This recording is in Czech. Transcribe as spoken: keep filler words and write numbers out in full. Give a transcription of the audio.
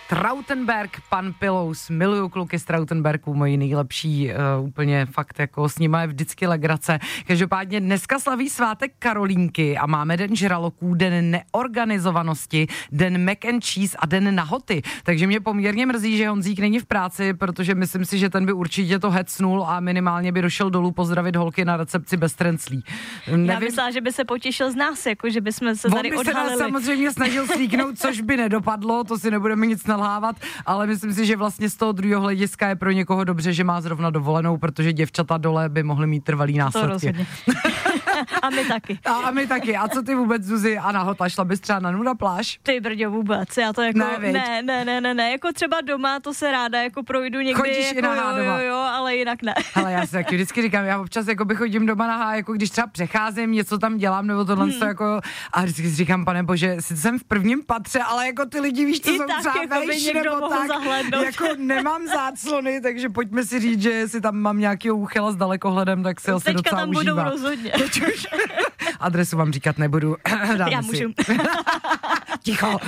Trautenberg, pan Pilous, miluju kluky z Trautenbergů, moji nejlepší, uh, úplně fakt jako s nima je vždycky legrace. Každopádně dneska slaví svátek Karolínky a máme den žraloků, den neorganizovanosti, den mac and cheese a den nahoty. Takže mě poměrně mrzí, že Honzík není v práci, protože myslím si, že ten by určitě to hecnul a minimálně by došel dolů pozdravit holky na recepci bez trenclí. Nevím. Já myslela, že by se potěšil z nás, jako že bychom se On tady by odhalili. se nás samozřejmě snažil slíknout, což by nedopadlo, to si nebudeme nic nalhávat, ale myslím si, že vlastně z toho druhého hlediska je pro někoho dobře, že má zrovna dovolenou, protože děvčata dole by mohly mít trvalý následky. A my taky. A, a my taky. A co ty vůbec, Zuzi, a nahota, šla bys třeba na nuda pláž? Ty brďo, vůbec. Já to jako, Ne, viď? ne, ne, ne, ne, ne, jako třeba doma, to se ráda jako projdu někdy. Chodíš jako, i nahá jo, doma? jo, jo, ale jinak ne. Ale já si taky vždycky říkám, já občas jako by chodím doma nahá, jako když třeba přecházím, něco tam dělám, nebo tohle hmm. jako, a vždycky si říkám, pane bože, sice jsem v prvním patře, ale jako ty lidi, víš, co I jsou tak, třeba jako vejš, nebo tak, zahlédnout. jako nemám záclony, takže pojďme si říct, že si tam mám nějakýho úchyla s dalekohledem, tak si asi docela tam užívá. budou rozhodně. Teď už adresu vám říkat nebudu. Já můžu. Ticho.